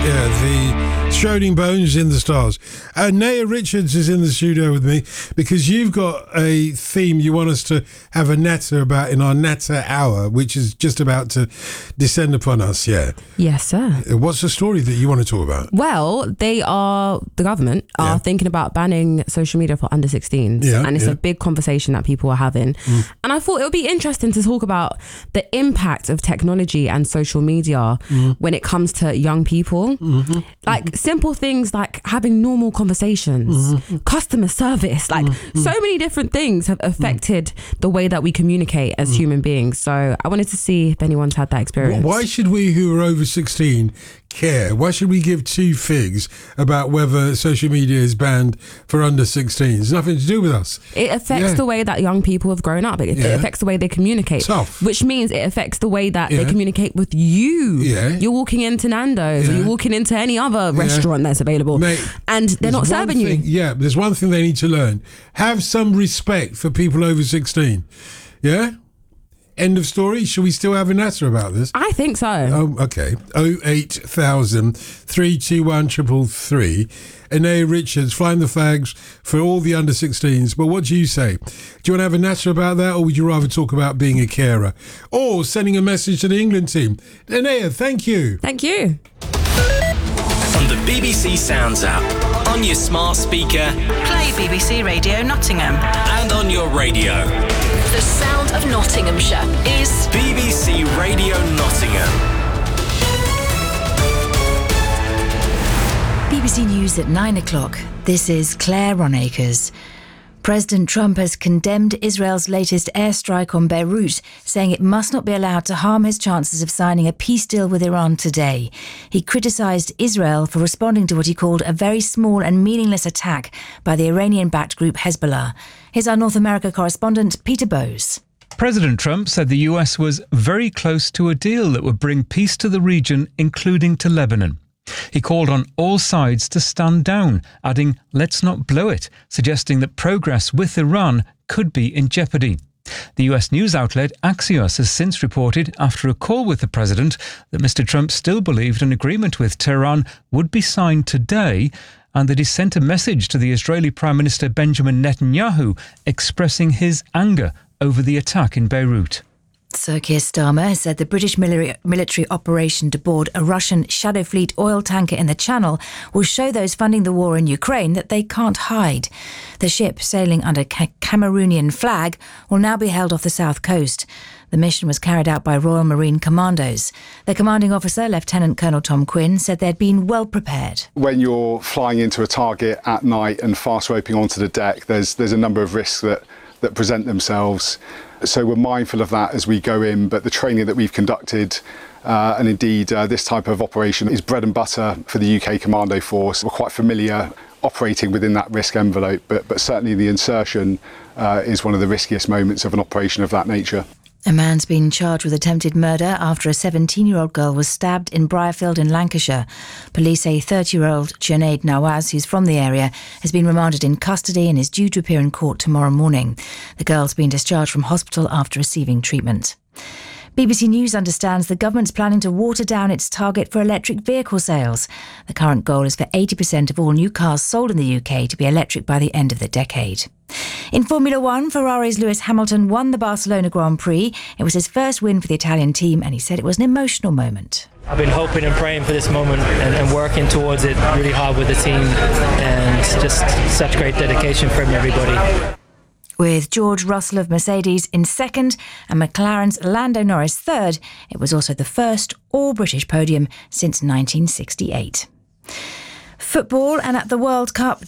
Yeah, the Schroding Bones in the Stars. Naya Richards is in the studio with me because you've got a theme you want us to have a natter about in our natter hour, which is just about to descend upon us, yeah? Yes, sir. What's the story that you want to talk about? Well, the government are thinking about banning social media for under 16s. Yeah, and it's a big conversation that people are having. And I thought it would be interesting to talk about the impact of technology and social media when it comes to young people. Like simple things like having normal conversations, customer service, like so many different things have affected the way that we communicate as human beings. So I wanted to see if anyone's had that experience. Why should we who are over 16 care? Why should we give two figs about whether social media is banned for under 16? It's nothing to do with us. It affects the way that young people have grown up. It affects the way they communicate. Tough. Which means it affects the way that they communicate with you. You're walking into Nando's or you're walking into any other restaurant that's available. Mate, and they're not serving you. Yeah, there's one thing they need to learn. Have some respect for people over 16. Yeah? End of story. Should we still have a natter about this? I think so. Oh, okay. 08000 321 333. Naya Richards flying the flags for all the under 16s. But what do you say? Do you want to have a natter about that, or would you rather talk about being a carer? Or sending a message to the England team? Naya, thank you. Thank you. From the BBC Sounds app, on your smart speaker, play BBC Radio Nottingham, and on your radio. The sound of Nottinghamshire is BBC Radio Nottingham. BBC News at 9 o'clock. This is Claire Ronacres. President Trump has condemned Israel's latest airstrike on Beirut, saying it must not be allowed to harm his chances of signing a peace deal with Iran today. He criticised Israel for responding to what he called a very small and meaningless attack by the Iranian-backed group Hezbollah. Here's our North America correspondent, Peter Bowes. President Trump said the US was very close to a deal that would bring peace to the region, including to Lebanon. He called on all sides to stand down, adding, "Let's not blow it," suggesting that progress with Iran could be in jeopardy. The US news outlet Axios has since reported, after a call with the president, that Mr. Trump still believed an agreement with Tehran would be signed today, and that he sent a message to the Israeli Prime Minister Benjamin Netanyahu expressing his anger over the attack in Beirut. Sir Keir Starmer has said the British military operation to board a Russian Shadow Fleet oil tanker in the Channel will show those funding the war in Ukraine that they can't hide. The ship, sailing under Cameroonian flag, will now be held off the south coast. The mission was carried out by Royal Marine Commandos. The commanding officer, Lieutenant Colonel Tom Quinn, said they'd been well prepared. When you're flying into a target at night and fast roping onto the deck, there's a number of risks that present themselves. So we're mindful of that as we go in, but the training that we've conducted and indeed this type of operation is bread and butter for the UK Commando Force. We're quite familiar operating within that risk envelope, but certainly the insertion is one of the riskiest moments of an operation of that nature. A man's been charged with attempted murder after a 17-year-old girl was stabbed in Briarfield in Lancashire. Police say 30-year-old Junaid Nawaz, who's from the area, has been remanded in custody and is due to appear in court tomorrow morning. The girl's been discharged from hospital after receiving treatment. BBC News understands the government's planning to water down its target for electric vehicle sales. The current goal is for 80% of all new cars sold in the UK to be electric by the end of the decade. In Formula One, Ferrari's Lewis Hamilton won the Barcelona Grand Prix. It was his first win for the Italian team, and he said it was an emotional moment. I've been hoping and praying for this moment and working towards it really hard with the team, and just such great dedication from everybody. With George Russell of Mercedes in second and McLaren's Lando Norris third, it was also the first all-British podium since 1968. Football, and at the World Cup,